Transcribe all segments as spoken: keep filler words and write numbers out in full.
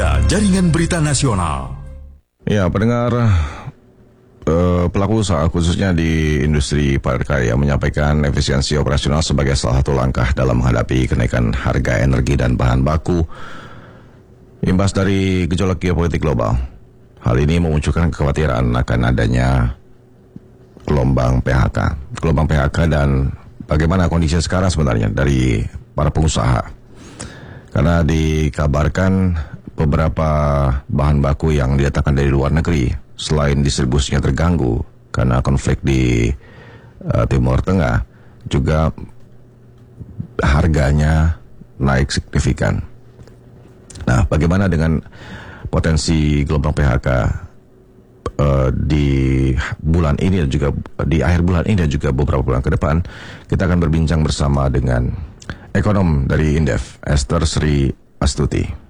tiga Jaringan Berita Nasional. Ya, pendengar, eh, pelaku usaha khususnya di industri padat karya menyampaikan efisiensi operasional sebagai salah satu langkah dalam menghadapi kenaikan harga energi dan bahan baku imbas dari gejolak geopolitik global. Hal ini memunculkan kekhawatiran akan adanya gelombang P H K. Gelombang P H K dan bagaimana kondisi sekarang sebenarnya dari para pengusaha. Karena dikabarkan beberapa bahan baku yang didatangkan dari luar negeri, selain distribusinya terganggu karena konflik di uh, Timur Tengah, juga harganya naik signifikan. Nah, bagaimana dengan potensi gelombang P H K uh, di bulan ini dan juga di akhir bulan ini dan juga beberapa bulan ke depan? Kita akan berbincang bersama dengan ekonom dari Indef, Esther Sri Astuti.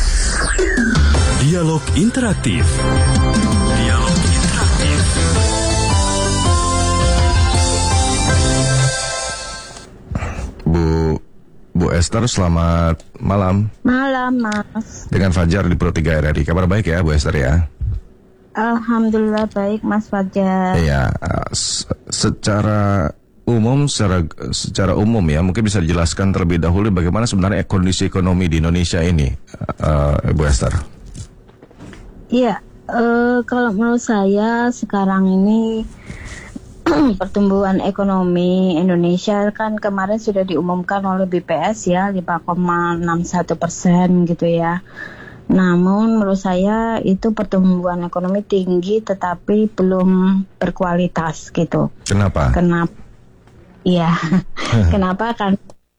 Dialog interaktif. Dialog interaktif. Bu Bu Esther, selamat malam. Malam, Mas. Dengan Fajar di Pro tiga R R I. Kabar baik ya, Bu Esther ya? Alhamdulillah baik, Mas Fajar. Iya, secara umum, secara secara umum ya, mungkin bisa dijelaskan terlebih dahulu bagaimana sebenarnya kondisi ekonomi di Indonesia ini, uh, Bu Esther. Iya, uh, kalau menurut saya sekarang ini pertumbuhan ekonomi Indonesia kan kemarin sudah diumumkan oleh B P S ya lima koma enam satu persen gitu ya. Namun menurut saya itu pertumbuhan ekonomi tinggi tetapi belum berkualitas gitu. Kenapa? Kenapa? Iya, kenapa kan?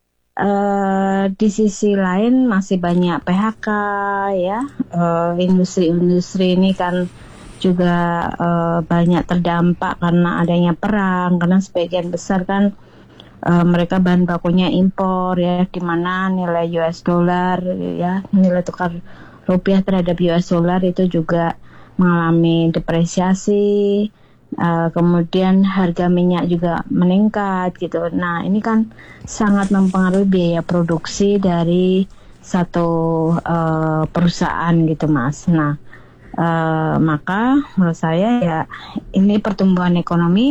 Uh, di sisi lain masih banyak P H K ya, uh, industri-industri ini kan juga uh, banyak terdampak karena adanya perang, karena sebagian besar kan uh, mereka bahan bakunya impor ya, di mana nilai U S dollar ya, nilai tukar rupiah terhadap U S dollar itu juga mengalami depresiasi. Uh, kemudian harga minyak juga meningkat gitu. Nah, ini kan sangat mempengaruhi biaya produksi dari satu uh, perusahaan gitu, Mas. Nah, uh, maka menurut saya ya ini pertumbuhan ekonomi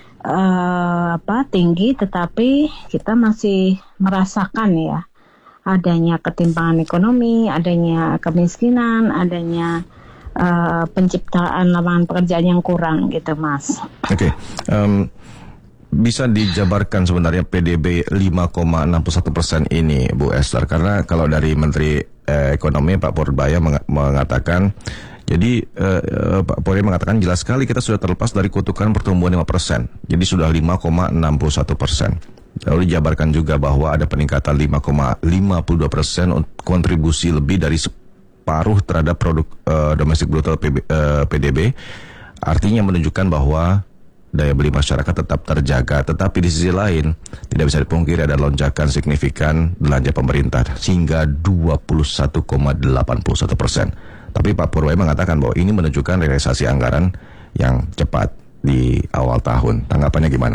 uh, apa tinggi, tetapi kita masih merasakan ya adanya ketimpangan ekonomi, adanya kemiskinan, adanya Uh, penciptaan lapangan pekerjaan yang kurang gitu, Mas. Oke, okay. um, bisa dijabarkan sebenarnya P D B lima koma enam satu persen ini, Bu Esther, karena kalau dari Menteri eh, Ekonomi Pak Purbaya meng- mengatakan, jadi eh, eh, Pak Purbaya mengatakan jelas sekali kita sudah terlepas dari kutukan pertumbuhan lima persen, jadi sudah lima koma enam satu persen. Lalu dijabarkan juga bahwa ada peningkatan lima koma lima dua persen kontribusi lebih dari paruh terhadap produk uh, domestik bruto P B, uh, P D B, artinya menunjukkan bahwa daya beli masyarakat tetap terjaga. Tetapi di sisi lain tidak bisa dipungkiri ada lonjakan signifikan belanja pemerintah hingga dua puluh satu koma delapan satu persen. Tapi Pak Purwai mengatakan bahwa ini menunjukkan realisasi anggaran yang cepat di awal tahun. Tanggapannya gimana?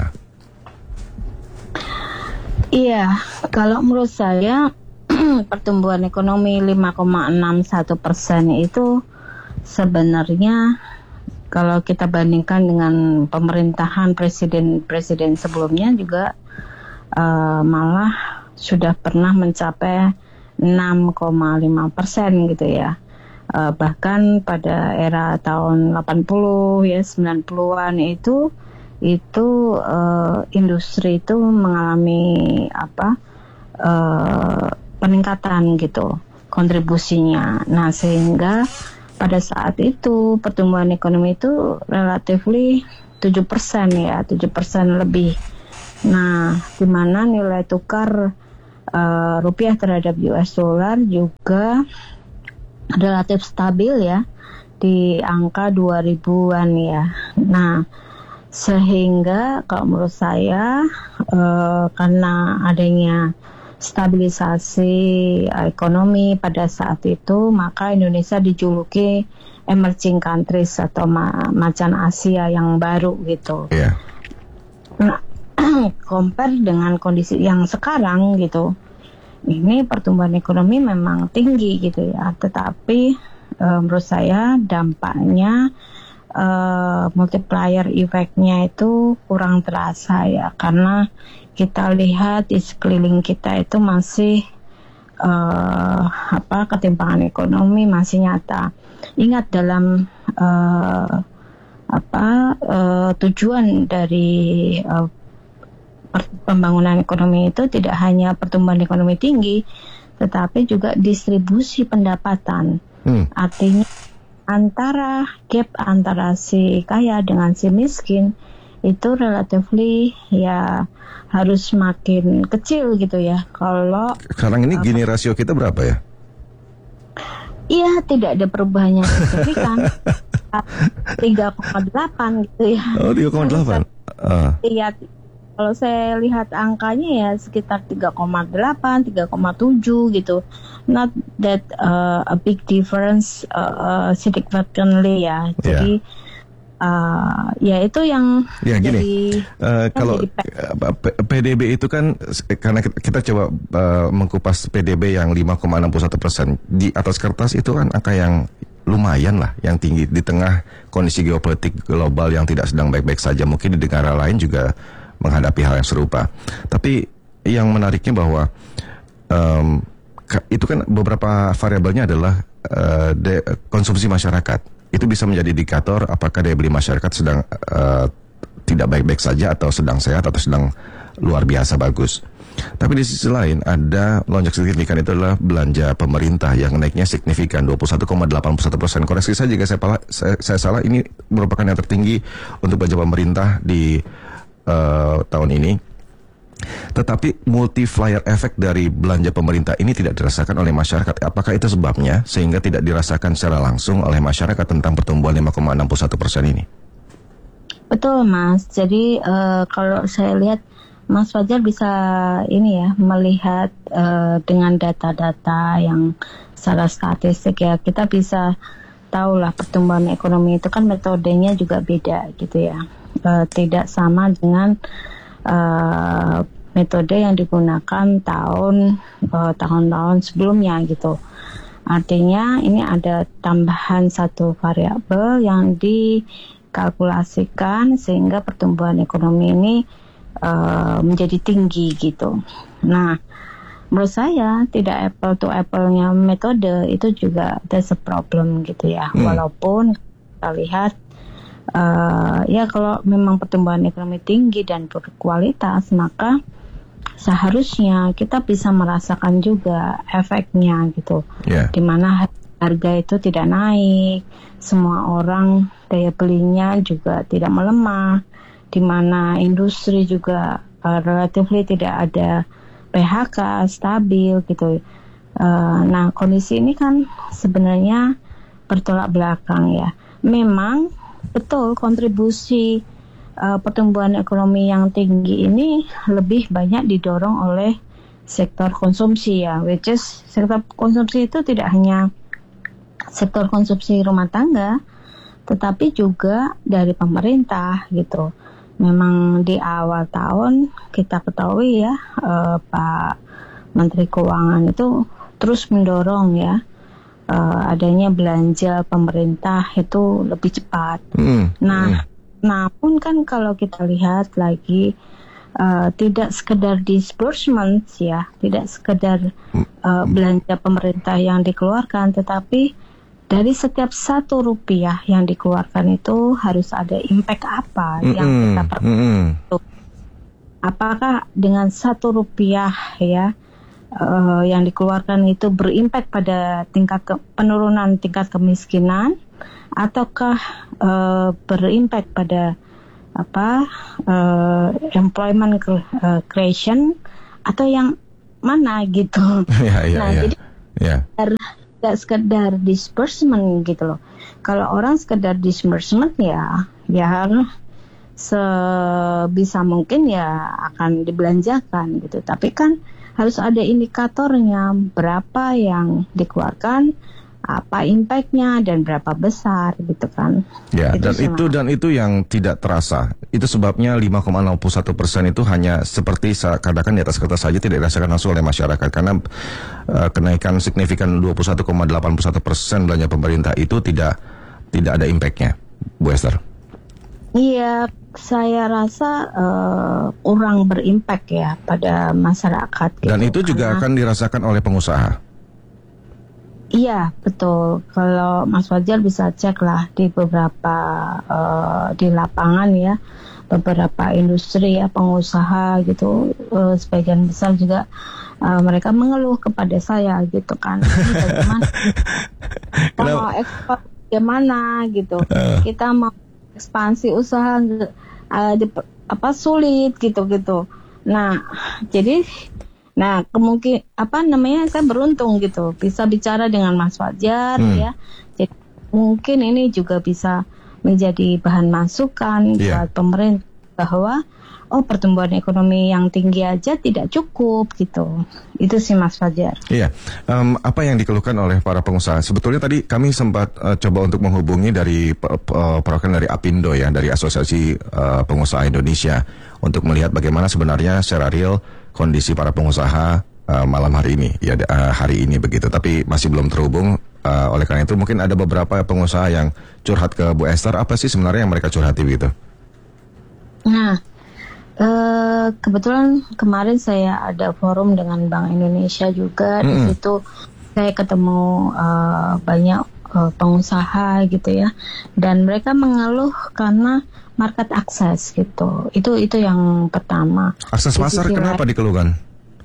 Iya, kalau menurut saya pertumbuhan ekonomi lima koma enam satu persen itu sebenarnya kalau kita bandingkan dengan pemerintahan presiden-presiden sebelumnya juga uh, malah sudah pernah mencapai enam koma lima persen gitu ya. Uh, bahkan pada era tahun delapan puluh ya sembilan puluhan itu itu uh, industri itu mengalami apa uh, peningkatan gitu kontribusinya. Nah, sehingga pada saat itu pertumbuhan ekonomi itu relatively tujuh persen ya, tujuh persen lebih. Nah, di mana nilai tukar uh, rupiah terhadap U S dollar juga relatif stabil ya di angka dua ribuan ya. Nah, sehingga kalau menurut saya uh, karena adanya stabilisasi ekonomi pada saat itu, maka Indonesia dijuluki emerging countries atau ma- macan Asia yang baru gitu. Yeah. Nah, compare dengan kondisi yang sekarang gitu, ini pertumbuhan ekonomi memang tinggi gitu ya, tetapi uh, menurut saya dampaknya uh, multiplier effect-nya itu kurang terasa ya, karena kita lihat di sekeliling kita itu masih uh, apa ketimpangan ekonomi masih nyata. Ingat dalam uh, apa uh, tujuan dari uh, pembangunan ekonomi itu tidak hanya pertumbuhan ekonomi tinggi, tetapi juga distribusi pendapatan. Hmm. Artinya antara gap antara si kaya dengan si miskin itu relatively ya harus makin kecil gitu ya. Kalau sekarang ini gini uh, rasio kita berapa ya? Iya, tidak ada perubahan yang signifikan. tiga koma delapan gitu ya. Oh, tiga koma delapan. Iya. Kalau saya lihat angkanya ya sekitar tiga koma delapan, tiga koma tujuh gitu. Not that uh, a big difference uh, uh, significantly ya. Jadi yeah. uh, ya itu yang ya gini. Jadi, uh, kalau P D B itu kan karena kita coba uh, mengkupas P D B yang lima koma enam satu persen di atas kertas itu kan angka yang lumayan lah, yang tinggi di tengah kondisi geopolitik global yang tidak sedang baik-baik saja. Mungkin di negara lain juga menghadapi hal yang serupa. Tapi yang menariknya bahwa um, itu kan beberapa variabelnya adalah uh, de- konsumsi masyarakat. Itu bisa menjadi indikator apakah daya beli masyarakat sedang uh, tidak baik-baik saja atau sedang sehat atau sedang luar biasa bagus. Tapi di sisi lain ada lonjak signifikan, itu adalah belanja pemerintah yang naiknya signifikan dua puluh satu koma delapan satu persen. Koreksi saya jika saya, pala, saya, saya salah, ini merupakan yang tertinggi untuk belanja pemerintah di Uh, tahun ini. Tetapi multiplier effect dari belanja pemerintah ini tidak dirasakan oleh masyarakat. Apakah itu sebabnya sehingga tidak dirasakan secara langsung oleh masyarakat tentang pertumbuhan lima koma enam satu persen ini? Betul Mas. Jadi uh, kalau saya lihat Mas Fajar bisa ini ya melihat uh, dengan data-data yang secara statistik ya, kita bisa tahu lah pertumbuhan ekonomi itu kan metodenya juga beda gitu ya. Uh, tidak sama dengan uh, metode yang digunakan tahun uh, tahun-tahun sebelumnya gitu. Artinya ini ada tambahan satu variabel yang dikalkulasikan sehingga pertumbuhan ekonomi ini uh, menjadi tinggi gitu. Nah, menurut saya tidak apple to apple-nya metode itu juga there's a problem gitu ya. Hmm. Walaupun kita lihat Uh, ya kalau memang pertumbuhan ekonomi tinggi dan berkualitas, maka seharusnya kita bisa merasakan juga efeknya gitu, yeah. Dimana harga itu tidak naik, semua orang daya belinya juga tidak melemah, dimana industri juga uh, relatifly tidak ada P H K stabil gitu. Uh, nah kondisi ini kan sebenarnya bertolak belakang ya. Memang betul, kontribusi uh, pertumbuhan ekonomi yang tinggi ini lebih banyak didorong oleh sektor konsumsi ya, which is sektor konsumsi itu tidak hanya sektor konsumsi rumah tangga, tetapi juga dari pemerintah gitu. Memang di awal tahun kita ketahui ya, uh, Pak Menteri Keuangan itu terus mendorong ya, Uh, adanya belanja pemerintah itu lebih cepat. Mm, nah, mm. namun kan kalau kita lihat lagi uh, tidak sekedar disbursement ya, tidak sekedar uh, belanja pemerintah yang dikeluarkan, tetapi dari setiap satu rupiah yang dikeluarkan itu harus ada impact apa mm, yang kita perlukan. Mm. Apakah dengan satu rupiah ya Uh, yang dikeluarkan itu berimpak pada tingkat ke- penurunan tingkat kemiskinan, ataukah uh, berimpak pada apa uh, employment uh, creation, atau yang mana gitu? yeah, yeah, nah yeah. Jadi yeah. tidak sekedar disbursement gitu loh. Kalau orang sekedar disbursement ya ya sebisa mungkin ya akan dibelanjakan gitu, tapi kan harus ada indikatornya, berapa yang dikeluarkan, apa impactnya dan berapa besar gitu kan. Ya, dan sih, itu Mas. dan itu yang tidak terasa. Itu sebabnya lima koma nol satu persen itu hanya seperti seakan-akan di atas kertas saja, tidak dirasakan langsung oleh masyarakat karena uh, kenaikan signifikan dua puluh satu koma delapan satu persen belanja pemerintah itu tidak tidak ada impactnya, Bu Esther. Iya, saya rasa uh, kurang berimpact ya pada masyarakat. Gitu, dan itu juga karena, akan dirasakan oleh pengusaha. Iya, betul. Kalau Mas Fajar bisa cek lah di beberapa uh, di lapangan ya, beberapa industri ya, pengusaha gitu, uh, sebagian besar juga uh, mereka mengeluh kepada saya gitu kan. Ini bagaimana? Kita mau ekspor bagaimana gitu? Kita mau ekspansi usaha uh, di, apa sulit gitu-gitu. Nah, jadi Nah, kemungkin apa namanya saya beruntung gitu bisa bicara dengan Mas Fajar hmm. ya. Jadi mungkin ini juga bisa menjadi bahan masukan yeah. buat pemerintah bahwa oh pertumbuhan ekonomi yang tinggi aja tidak cukup gitu. Itu sih Mas Fajar. Iya. Um, apa yang dikeluhkan oleh para pengusaha? Sebetulnya tadi kami sempat uh, coba untuk menghubungi dari uh, perwakilan dari APindo ya, dari Asosiasi uh, Pengusaha Indonesia untuk melihat bagaimana sebenarnya secara real kondisi para pengusaha uh, malam hari ini ya uh, hari ini begitu, tapi masih belum terhubung. Uh, oleh karena itu mungkin ada beberapa pengusaha yang curhat ke Bu Esther. Apa sih sebenarnya yang mereka curhati begitu? Nah, uh, kebetulan kemarin saya ada forum dengan Bank Indonesia juga. Mm-hmm. Di situ saya ketemu uh, banyak uh, pengusaha gitu ya, dan mereka mengeluh karena market access gitu. Itu itu yang pertama. Akses pasar kenapa dikeluhkan?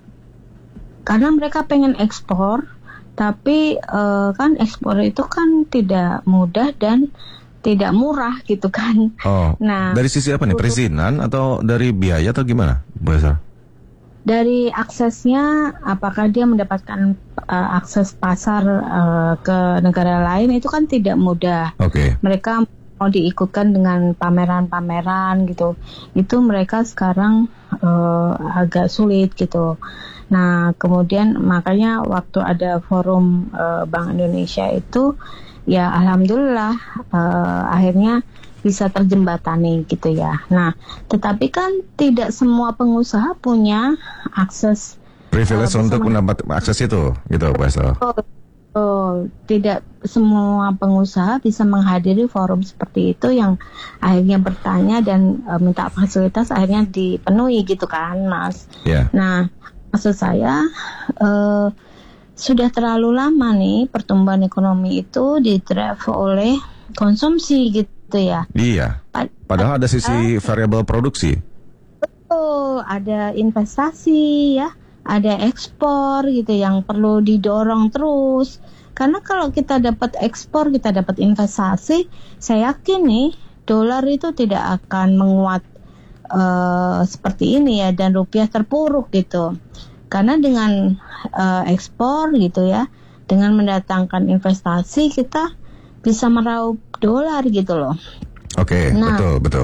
Karena mereka pengen ekspor, tapi uh, kan ekspor itu kan tidak mudah dan tidak murah gitu kan. Oh. Nah, dari sisi apa nih? Perizinan atau dari biaya atau gimana, Bu Esther? Dari aksesnya, apakah dia mendapatkan uh, akses pasar uh, ke negara lain itu kan tidak mudah. Oke. Okay. Mereka mau diikutkan dengan pameran-pameran gitu, itu mereka sekarang uh, agak sulit gitu. Nah kemudian makanya waktu ada forum uh, Bank Indonesia itu ya alhamdulillah uh, akhirnya bisa terjembatani gitu ya. Nah tetapi kan tidak semua pengusaha punya akses privilege uh, untuk mendapat akses itu gitu Bu Esther. Oh, tidak semua pengusaha bisa menghadiri forum seperti itu yang akhirnya bertanya dan e, minta fasilitas akhirnya dipenuhi gitu kan, Mas. Yeah. Nah, maksud saya e, sudah terlalu lama nih pertumbuhan ekonomi itu di-drive oleh konsumsi gitu ya. Iya. Padahal ada sisi variabel produksi. Betul, ada investasi ya. Ada ekspor gitu yang perlu didorong terus. Karena kalau kita dapat ekspor, kita dapat investasi, saya yakin nih dolar itu tidak akan menguat uh, seperti ini ya, dan rupiah terpuruk gitu. Karena dengan uh, ekspor gitu ya, dengan mendatangkan investasi kita bisa meraup dolar gitu loh. Oke, okay, nah, betul betul.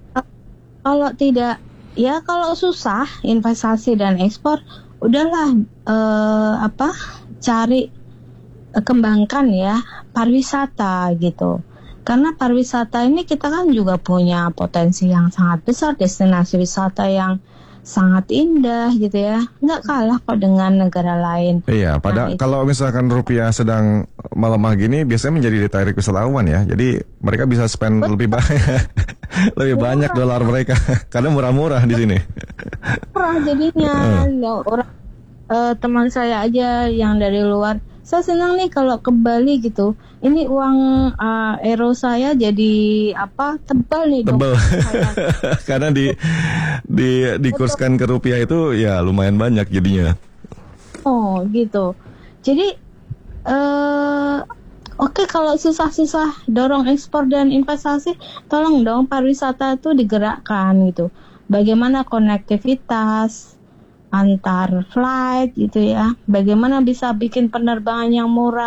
Kalau tidak, ya kalau susah investasi dan ekspor, udahlah uh, apa cari uh, kembangkan ya pariwisata gitu. Karena pariwisata ini kita kan juga punya potensi yang sangat besar, destinasi wisata yang sangat indah gitu ya, nggak kalah kok dengan negara lain. Iya, pada nah, kalau misalkan rupiah sedang melemah gini, biasanya menjadi ditarik wisatawan ya. Jadi mereka bisa spend Betul. lebih banyak, lebih murah. banyak dolar mereka, karena murah-murah di sini. Murah jadinya, uh. orang uh, teman saya aja yang dari luar, saya senang nih kalau ke Bali gitu. Ini uang uh, euro saya jadi apa tebal nih dong. Tebal. Karena di di dikurskan ke rupiah itu ya lumayan banyak jadinya. Oh gitu. Jadi uh, oke okay, kalau susah-susah dorong ekspor dan investasi, tolong dong pariwisata itu digerakkan gitu. Bagaimana konektivitas antar flight gitu ya. Bagaimana bisa bikin penerbangan yang murah.